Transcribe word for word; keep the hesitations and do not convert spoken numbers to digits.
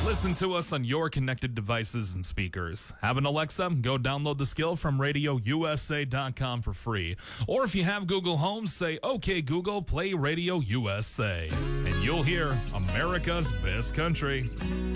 Listen to us on your connected devices and speakers. Have an Alexa? Go download the skill from radio u s a dot com for free. Or if you have Google Home, say, "Okay, Google, play Radio U S A." And you'll hear America's Best Country.